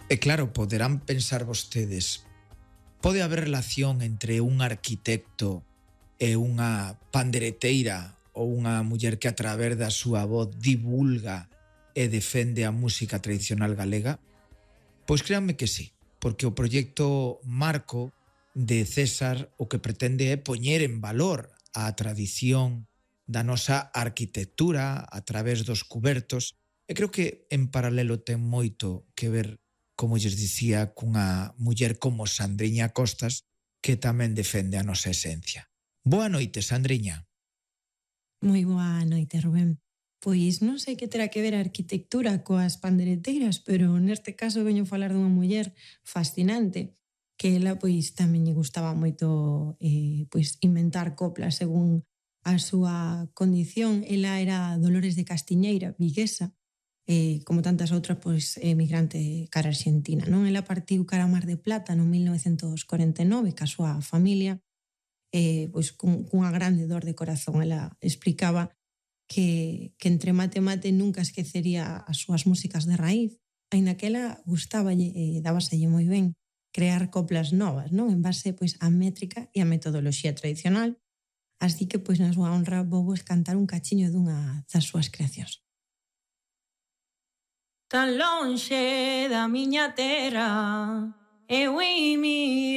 E claro, poderán pensar vostedes, pode haber relación entre un arquitecto e unha pandereteira ou unha muller que a través da súa voz divulga e defende a música tradicional galega? Pois créanme que sí, porque o proxecto Marco de César o que pretende é poñer en valor a tradición da nosa arquitectura a través dos cubertos e creo que en paralelo ten moito que ver, como lles dicía, cunha muller como Sandriña Costas que tamén defende a nosa esencia. Boa noite, Sandriña. Moi boa noite, Rubén. Pois non sei que terá que ver a arquitectura coas pandereteiras, pero neste caso veño falar dunha muller fascinante, que ela pois tamén lle gustaba moito pois inventar coplas según a súa condición. Ela era Dolores de Castiñeira, viguesa, como tantas outras, pois emigrante cara a Argentina, non? Ela partiu cara a Mar de Plata no 1949 ca súa familia, pois cunha grande dor de corazón. Ela explicaba que entre mate e mate nunca esquecería as súas músicas de raíz, aínda que ela gustáballe e dábaselle moi ben crear coplas novas, non? En base pois á métrica e á metodoloxía tradicional. Así que pois na súa honra vou vos cantar un cachiño dunha das súas creacións. Tan lonxe da miña terra, eu